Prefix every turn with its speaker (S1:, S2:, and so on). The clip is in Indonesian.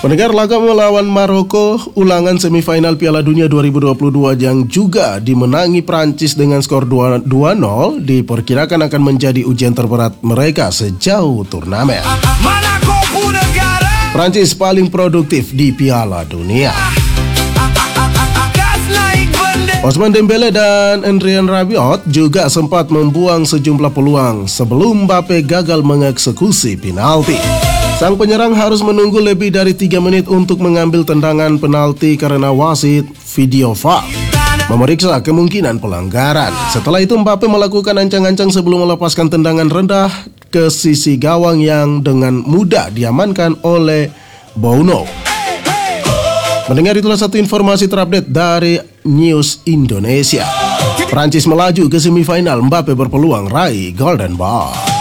S1: Pendengar, laga melawan Maroko ulangan semifinal Piala Dunia 2022 yang juga dimenangi Prancis dengan skor 2-0 diperkirakan akan menjadi ujian terberat mereka sejauh turnamen. Prancis paling produktif di Piala Dunia. Ousmane Dembele dan Adrien Rabiot juga sempat membuang sejumlah peluang sebelum Mbappe gagal mengeksekusi penalti. Sang penyerang harus menunggu lebih dari 3 menit untuk mengambil tendangan penalti karena wasit video VAR memeriksa kemungkinan pelanggaran. Setelah itu Mbappe melakukan ancang-ancang sebelum melepaskan tendangan rendah ke sisi gawang yang dengan mudah diamankan oleh Bono. Mendengar, itulah satu informasi terupdate dari News Indonesia. Prancis melaju ke semifinal, Mbappe berpeluang raih Golden Ball.